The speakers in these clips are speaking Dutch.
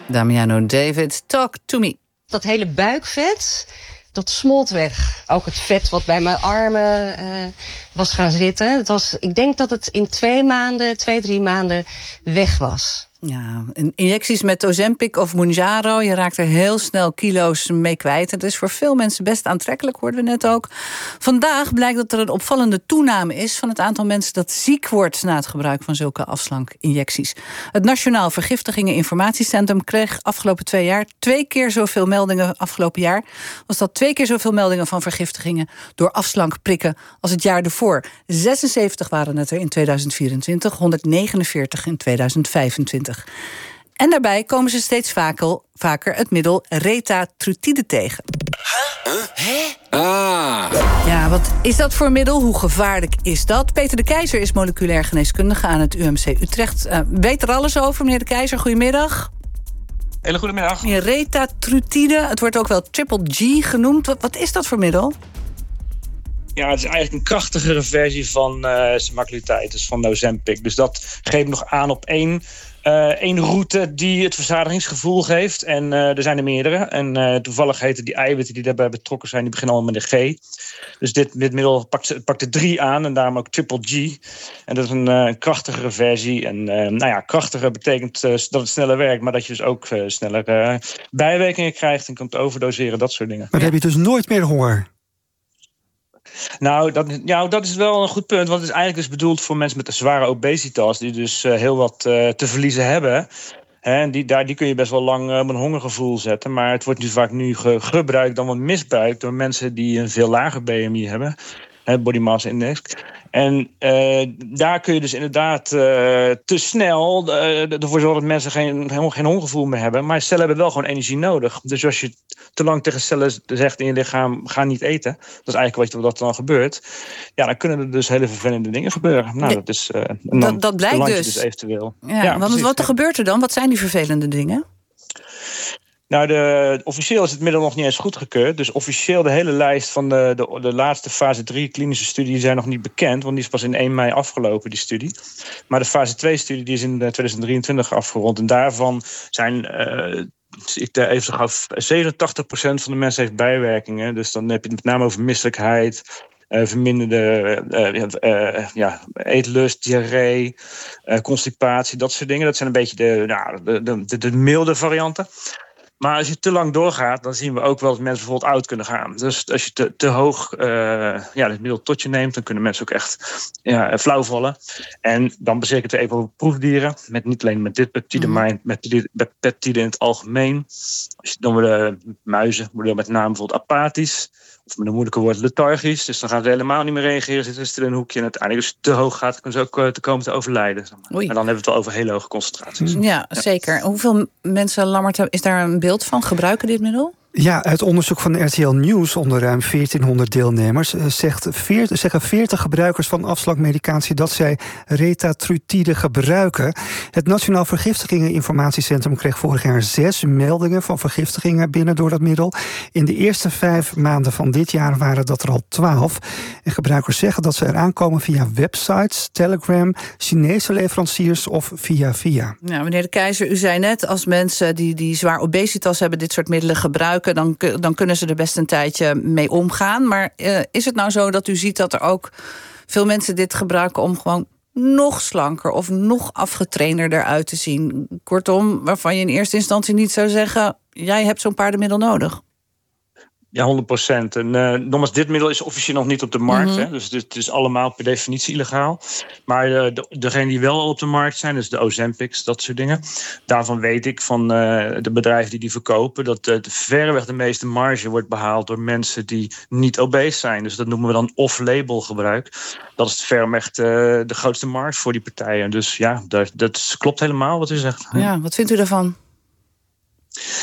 Damiano David, Talk to Me. Dat hele buikvet, dat smolt weg. Ook het vet wat bij mijn armen was gaan zitten. Ik denk dat het in 2-3 maanden weg was. Ja, injecties met Ozempic of Mounjaro, je raakt er heel snel kilo's mee kwijt. Het is voor veel mensen best aantrekkelijk, hoorden we net ook. Vandaag blijkt dat er een opvallende toename is van het aantal mensen dat ziek wordt na het gebruik van zulke afslankinjecties. Het Nationaal Vergiftigingen Informatiecentrum kreeg afgelopen 2 jaar 2 keer zoveel meldingen. Afgelopen jaar was dat 2 keer zoveel meldingen van vergiftigingen door afslankprikken als het jaar ervoor. 76 waren het er in 2024, 149 in 2025. En daarbij komen ze steeds vaker het middel retatrutide tegen. Ja, wat is dat voor middel? Hoe gevaarlijk is dat? Peter de Keizer is moleculair geneeskundige aan het UMC Utrecht. Weet er alles over, meneer de Keizer. Goedemiddag. Hele goedemiddag. Retatrutide, het wordt ook wel triple G genoemd. Wat is dat voor middel? Ja, het is eigenlijk een krachtigere versie van semaglutide, dus van Ozempic. Dus dat geeft nog aan op één route die het verzadigingsgevoel geeft. En er zijn er meerdere. En toevallig heten die eiwitten die daarbij betrokken zijn, die beginnen allemaal met een G. Dus dit middel pakt er 3 aan en daarom ook triple G. En dat is een krachtigere versie. En krachtiger betekent dat het sneller werkt, maar dat je dus ook sneller bijwerkingen krijgt en kunt overdoseren, dat soort dingen. Maar dan heb je dus nooit meer honger. Nou, dat is wel een goed punt. Want het is eigenlijk dus bedoeld voor mensen met een zware obesitas, die dus heel wat te verliezen hebben. En die kun je best wel lang op een hongergevoel zetten. Maar het wordt nu vaak gebruikt dan wel misbruikt door mensen die een veel lager BMI hebben. Body Mass Index. En daar kun je dus inderdaad te snel ervoor zorgen dat mensen helemaal geen hongergevoel meer hebben. Maar cellen hebben wel gewoon energie nodig. Dus als je te lang tegen cellen zegt in je lichaam, ga niet eten. Dat is eigenlijk wat dan gebeurt. Ja, dan kunnen er dus hele vervelende dingen gebeuren. Nou, dat is dat blijkt dus eventueel. Ja, want wat gebeurt er dan? Wat zijn die vervelende dingen? Nou, officieel is het middel nog niet eens goedgekeurd. Dus officieel de hele lijst van de laatste fase 3 klinische studie zijn nog niet bekend. Want die is pas in 1 mei afgelopen, die studie. Maar de fase 2 studie die is in 2023 afgerond. En daarvan zijn, ik even zo gauw, 87% van de mensen heeft bijwerkingen. Dus dan heb je het met name over misselijkheid, verminderde eetlust, diarree, constipatie, dat soort dingen. Dat zijn een beetje de milde varianten. Maar als je te lang doorgaat, dan zien we ook wel dat mensen bijvoorbeeld oud kunnen gaan. Dus als je te hoog het middel tot je neemt, dan kunnen mensen ook echt flauw vallen. En dan baseer ik het even op proefdieren. Niet alleen met dit peptide, maar met peptide in het algemeen. Dan worden muizen met name bijvoorbeeld apathisch. Of met een moeilijke woord lethargisch. Dus dan gaan ze helemaal niet meer reageren. Zitten ze in een hoekje. En uiteindelijk als het te hoog gaat, kunnen ze ook te komen te overlijden. Oei. En dan hebben we het wel over hele hoge concentraties. Ja, zeker. Hoeveel mensen, Lammert, is daar een beeld van? Gebruiken dit middel? Ja, uit onderzoek van RTL Nieuws onder ruim 1400 deelnemers zeggen 40 gebruikers van afslankmedicatie dat zij retatrutide gebruiken. Het Nationaal Vergiftigingen-Informatiecentrum kreeg vorig jaar 6 meldingen van vergiftigingen binnen door dat middel. In de eerste 5 maanden van dit jaar waren dat er al 12. En gebruikers zeggen dat ze eraan komen via websites, Telegram, Chinese leveranciers of via. Nou, meneer de Keizer, u zei net, als mensen die zwaar obesitas hebben dit soort middelen gebruiken, dan kunnen ze er best een tijdje mee omgaan. Maar is het nou zo dat u ziet dat er ook veel mensen dit gebruiken om gewoon nog slanker of nog afgetrainder eruit te zien? Kortom, waarvan je in eerste instantie niet zou zeggen, jij hebt zo'n paardenmiddel nodig. Ja, 100%. En nogmaals, dit middel is officieel nog niet op de markt. Hè? Dus het is allemaal per definitie illegaal. Maar degenen die wel al op de markt zijn, dus de Ozempics, dat soort dingen. Daarvan weet ik van de bedrijven die verkopen, dat verreweg de meeste marge wordt behaald door mensen die niet obese zijn. Dus dat noemen we dan off-label gebruik. Dat is verreweg de grootste markt voor die partijen. Dus ja, dat klopt helemaal wat u zegt. Ja, wat vindt u daarvan?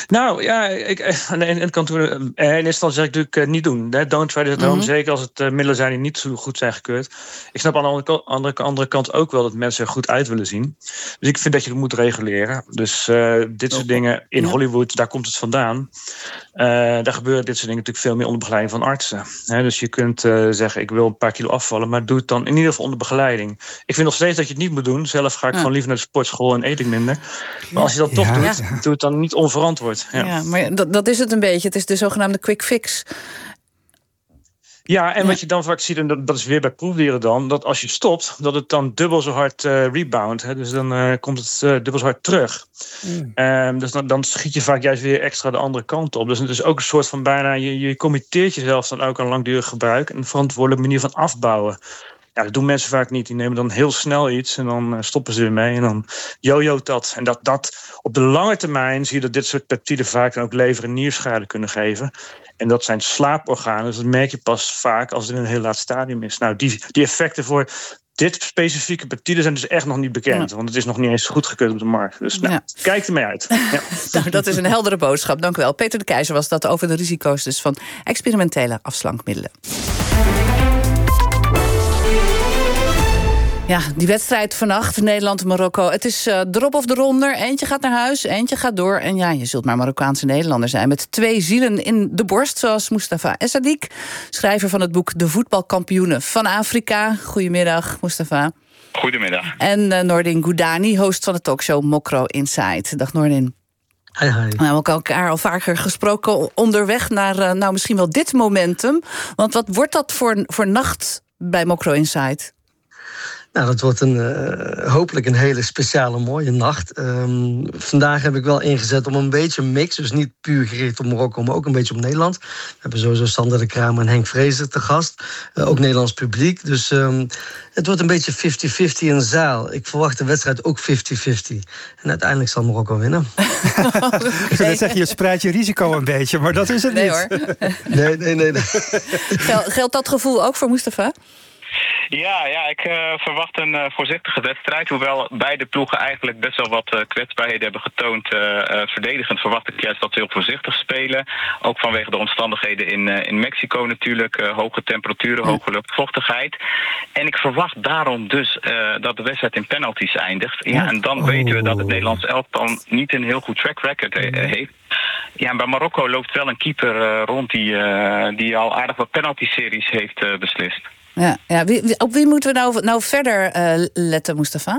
Nou ja, aan de ene kant in eerste instantie zeg ik natuurlijk niet doen. Don't try this at home, zeker als het middelen zijn die niet zo goed zijn gekeurd. Ik snap aan de andere kant ook wel dat mensen er goed uit willen zien. Dus ik vind dat je het moet reguleren. Dus dit soort dingen in Hollywood, daar komt het vandaan. Daar gebeuren dit soort dingen natuurlijk veel meer onder begeleiding van artsen. Dus je kunt zeggen, ik wil een paar kilo afvallen, maar doe het dan in ieder geval onder begeleiding. Ik vind nog steeds dat je het niet moet doen. Zelf ga ik gewoon liever naar de sportschool en eet ik minder. Maar als je dat toch doet, doe het dan niet onverantwoord. Ja, maar dat is het een beetje. Het is de zogenaamde quick fix. Ja, en wat je dan vaak ziet, en dat is weer bij proefdieren dan, dat als je stopt, dat het dan dubbel zo hard rebound. Dus dan komt het dubbel zo hard terug. Dus dan schiet je vaak juist weer extra de andere kant op. Dus het is ook een soort van bijna, je committeert jezelf dan ook aan langdurig gebruik en een verantwoordelijke manier van afbouwen. Ja, dat doen mensen vaak niet. Die nemen dan heel snel iets en dan stoppen ze ermee en dan jojo't dat. En dat op de lange termijn zie je dat dit soort peptiden vaak dan ook lever- en nierschade kunnen geven. En dat zijn slaaporganen. Dus dat merk je pas vaak als het in een heel laat stadium is. Nou, die effecten voor dit specifieke peptide zijn dus echt nog niet bekend. Want het is nog niet eens goedgekeurd op de markt. Dus kijk ermee uit. Ja. Nou, dat is een heldere boodschap. Dank u wel. Peter de Keizer was dat over de risico's dus van experimentele afslankmiddelen. Ja, die wedstrijd vannacht, Nederland-Marokko. Het is erop of eronder. Eentje gaat naar huis, eentje gaat door. En ja, je zult maar Marokkaanse Nederlander zijn. Met 2 zielen in de borst, zoals Mustafa Essadik, schrijver van het boek De Voetbalkampioenen van Afrika. Goedemiddag, Mustafa. Goedemiddag. En Noordin Goudani, host van de talkshow Mokro Inside. Dag Noordin. Hi. We hebben elkaar al vaker gesproken onderweg naar misschien wel dit momentum. Want wat wordt dat voor nacht bij Mokro Inside? Nou, dat wordt hopelijk een hele speciale, mooie nacht. Vandaag heb ik wel ingezet om een beetje een mix. Dus niet puur gericht op Marokko, maar ook een beetje op Nederland. We hebben sowieso Sander de Kramer en Henk Vrezer te gast. Ook Nederlands publiek. Dus het wordt een beetje 50-50 in de zaal. Ik verwacht de wedstrijd ook 50-50. En uiteindelijk zal Marokko winnen. Ik zou net zeggen, je spreidt je risico een beetje, maar dat is het niet. Hoor. Nee. Geldt dat gevoel ook voor Mustafa? Ja, ik verwacht een voorzichtige wedstrijd. Hoewel beide ploegen eigenlijk best wel wat kwetsbaarheden hebben getoond. Verdedigend verwacht ik juist dat ze heel voorzichtig spelen. Ook vanwege de omstandigheden in Mexico natuurlijk. Hoge temperaturen, hoge luchtvochtigheid. En ik verwacht daarom dus dat de wedstrijd in penalties eindigt. Ja, en dan weten we dat het Nederlands elftal niet een heel goed track record heeft. Ja, en bij Marokko loopt wel een keeper rond die al aardig wat penalty-series heeft beslist. Ja. Op wie moeten we nou verder letten, Mustafa?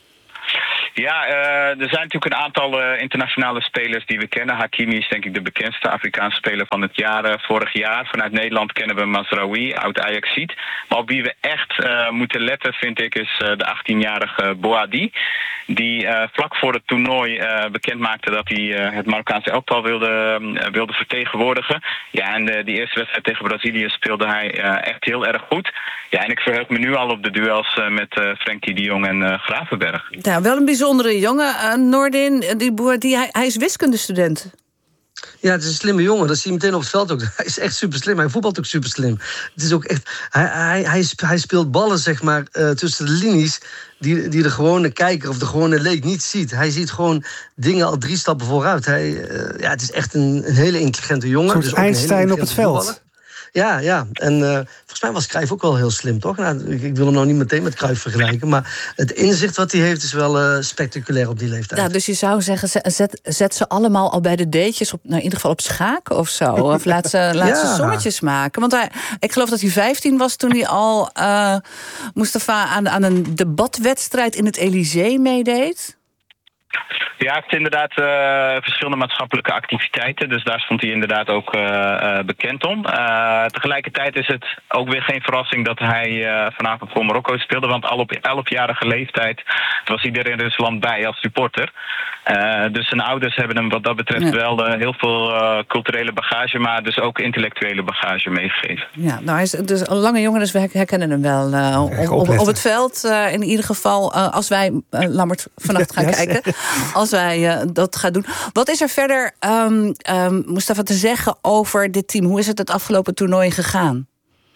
Ja, er zijn natuurlijk een aantal internationale spelers die we kennen. Hakimi is denk ik de bekendste Afrikaanse speler van het jaar. Vorig jaar vanuit Nederland kennen we Mazraoui, oud Ajaxiet. Maar op wie we echt moeten letten, vind ik, is de 18-jarige Boadi. Die vlak voor het toernooi bekend maakte dat hij het Marokkaanse elftal wilde vertegenwoordigen. Ja, en die eerste wedstrijd tegen Brazilië speelde hij echt heel erg goed. Ja, en ik verheug me nu al op de duels met Frenkie de Jong en Gravenberg. Ja, wel een bijzondere jongen, Noordin. Hij is wiskundestudent. Ja, het is een slimme jongen. Dat zie je meteen op het veld ook. Hij is echt super slim. Hij voetbalt ook super slim. Het is ook echt. Hij speelt ballen, zeg maar, tussen de linies die de gewone kijker of de gewone leek niet ziet. Hij ziet gewoon dingen al 3 stappen vooruit. Het is echt een hele intelligente jongen. Een soort dus Einstein op het veld. Voetballer. Ja. En volgens mij was Cruijff ook wel heel slim, toch? Nou, ik wil hem nou niet meteen met Cruijff vergelijken, maar het inzicht wat hij heeft is wel spectaculair op die leeftijd. Ja, dus je zou zeggen, zet ze allemaal al bij de deetjes in ieder geval op schaken of zo. Of laat ze sommetjes maken. Want ik geloof dat hij 15 was toen hij al Mustafa aan een debatwedstrijd in het Elysée meedeed. Ja, hij heeft inderdaad verschillende maatschappelijke activiteiten. Dus daar stond hij inderdaad ook bekend om. Tegelijkertijd is het ook weer geen verrassing dat hij vanavond voor Marokko speelde. Want al op 11-jarige leeftijd was hij er in Rusland bij als supporter. Dus zijn ouders hebben hem wat dat betreft wel heel veel culturele bagage, maar dus ook intellectuele bagage meegegeven. Ja, nou, hij is dus een lange jongen, dus we herkennen hem wel op het veld. In ieder geval, als wij Lambert vannacht gaan kijken. Als wij dat gaan doen. Wat is er verder, Mustafa, te zeggen over dit team? Hoe is het afgelopen toernooi gegaan?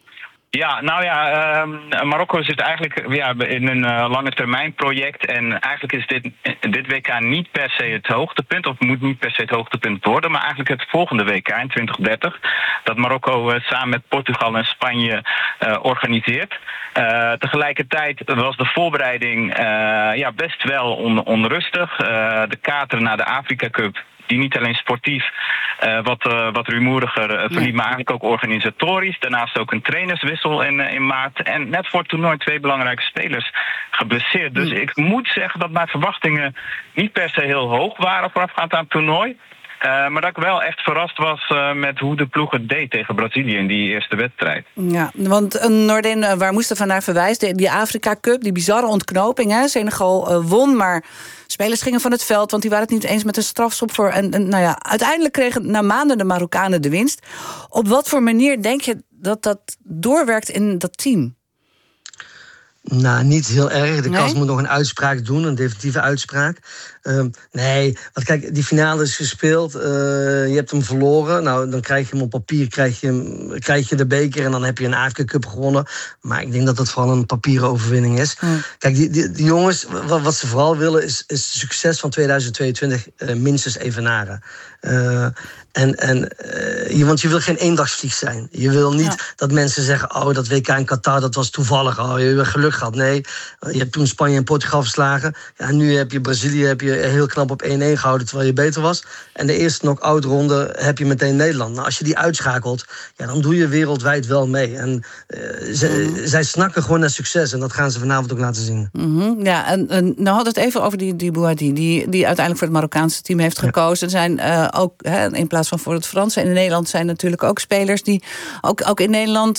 Ja, nou ja, Marokko zit eigenlijk in een lange termijn project. En eigenlijk is dit WK niet per se het hoogtepunt, of moet niet per se het hoogtepunt worden, maar eigenlijk het volgende WK in 2030, dat Marokko samen met Portugal en Spanje organiseert. Tegelijkertijd was de voorbereiding best wel onrustig. De kater naar de Afrika Cup, die niet alleen sportief wat rumoeriger verliep, maar eigenlijk ook organisatorisch. Daarnaast ook een trainerswissel in maart. En net voor het toernooi 2 belangrijke spelers geblesseerd. Dus ik moet zeggen dat mijn verwachtingen niet per se heel hoog waren voorafgaand aan het toernooi. Maar dat ik wel echt verrast was met hoe de ploeg het deed tegen Brazilië in die eerste wedstrijd. Ja, want Nordin, waar Mustafa naar verwijst, die Afrika Cup, die bizarre ontknoping. Hè? Senegal won, maar spelers gingen van het veld, want die waren het niet eens met een strafschop voor. En uiteindelijk kregen na maanden de Marokkanen de winst. Op wat voor manier denk je dat doorwerkt in dat team? Nou, niet heel erg. De KAS moet nog een uitspraak doen, een definitieve uitspraak. Nee, want kijk, die finale is gespeeld. Je hebt hem verloren. Nou, dan krijg je hem op papier, krijg je de beker en dan heb je een Afrika Cup gewonnen. Maar ik denk dat het vooral een papieren overwinning is. Kijk, die jongens, wat ze vooral willen is succes van 2022 minstens evenaren. Want je wil geen eendagsvlieg zijn. Je wil niet dat mensen zeggen, oh, dat WK in Qatar, dat was toevallig. Oh, je hebt geluk gehad. Nee, je hebt toen Spanje en Portugal verslagen. Ja, nu heb je Brazilië heel knap op 1-1 gehouden, terwijl je beter was. En de eerste knock-out ronde heb je meteen Nederland. Nou, als je die uitschakelt, dan doe je wereldwijd wel mee. En zij snakken gewoon naar succes. En dat gaan ze vanavond ook laten zien. Mm-hmm. Ja, en nou hadden we het even over die Bouhaddi, die uiteindelijk voor het Marokkaanse team heeft gekozen. Er zijn ook, in plaats van voor het Franse, in Nederland zijn natuurlijk ook spelers die ook in Nederland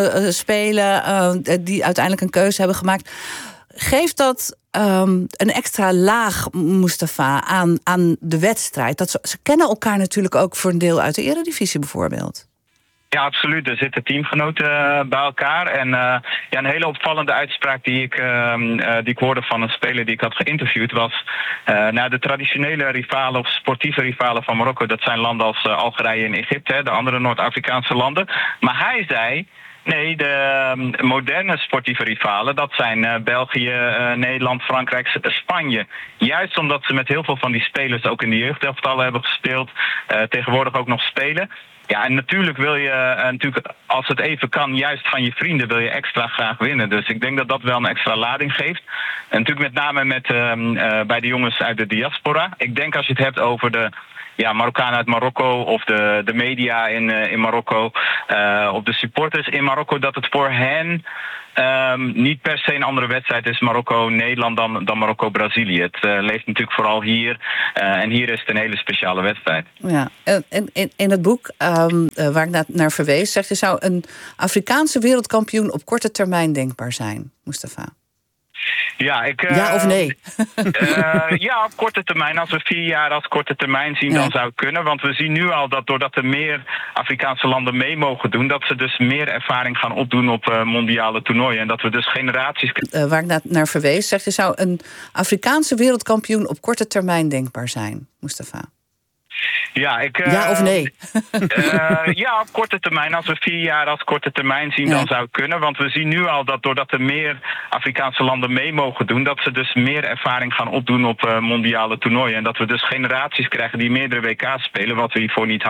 spelen, die uiteindelijk een keuze hebben gemaakt. Geeft dat een extra laag, Mustafa, aan de wedstrijd? Ze kennen elkaar natuurlijk ook voor een deel uit de Eredivisie bijvoorbeeld. Ja, absoluut. Er zitten teamgenoten bij elkaar. En een hele opvallende uitspraak die ik hoorde van een speler die ik had geïnterviewd was, de traditionele rivalen of sportieve rivalen van Marokko, dat zijn landen als Algerije en Egypte, de andere Noord-Afrikaanse landen. Maar hij zei, nee, de moderne sportieve rivalen, dat zijn België, Nederland, Frankrijk, Spanje. Juist omdat ze met heel veel van die spelers ook in de jeugdelftallen hebben gespeeld, tegenwoordig ook nog spelen. Ja, en natuurlijk wil je, als het even kan, juist van je vrienden wil je extra graag winnen. Dus ik denk dat dat wel een extra lading geeft. En natuurlijk met name bij de jongens uit de diaspora. Ik denk als je het hebt over de Marokkanen uit Marokko of de media in Marokko, of de supporters in Marokko, dat het voor hen niet per se een andere wedstrijd is Marokko-Nederland dan Marokko-Brazilië. Het leeft natuurlijk vooral hier. En hier is het een hele speciale wedstrijd. Ja, in het boek waar ik naar verwees, zegt je, zou een Afrikaanse wereldkampioen op korte termijn denkbaar zijn, Mustafa? Ja, ja of nee? Op korte termijn. Als we 4 jaar als korte termijn zien, dan zou het kunnen. Want we zien nu al dat doordat er meer Afrikaanse landen mee mogen doen, dat ze dus meer ervaring gaan opdoen op mondiale toernooien. En dat we dus generaties... waar ik naar verwees, zegt je, zou een Afrikaanse wereldkampioen op korte termijn denkbaar zijn, Mustafa? Ja, ja of nee? Op korte termijn. Als we 4 jaar als korte termijn zien, dan zou het kunnen. Want we zien nu al dat doordat er meer Afrikaanse landen mee mogen doen, dat ze dus meer ervaring gaan opdoen op mondiale toernooien. En dat we dus generaties krijgen die meerdere WK's spelen, wat we hiervoor niet hadden.